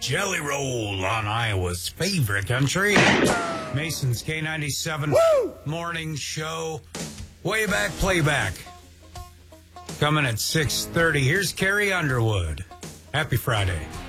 Jelly Roll on Iowa's favorite country. Mason's K97 morning show. Way back playback. Coming at 6:30. Here's Carrie Underwood. Happy Friday.